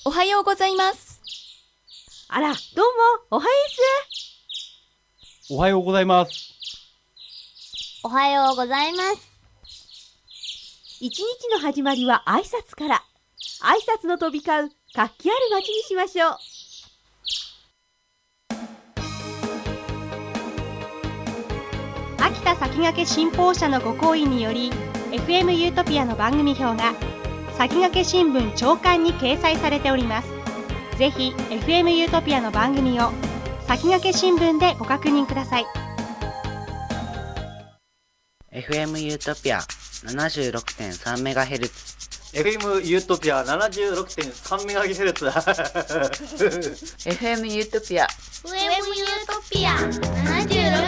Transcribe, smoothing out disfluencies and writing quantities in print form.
おはようございます。 あら、どうも、おはよおはようございます。 おはようございます。 一日の始まりは挨拶から。挨拶の飛び交う活気ある街にしましょう。 秋田先駆け新報社のご好意により FM ユートピアの番組表が先駆け新聞朝刊に掲載されております。ぜひ FM ユートピアの番組を先駆け新聞でご確認ください。 FM ユートピア 76.3MHz FM ユートピア 76.3MHz FM ユートピア FM ユートピア 76.3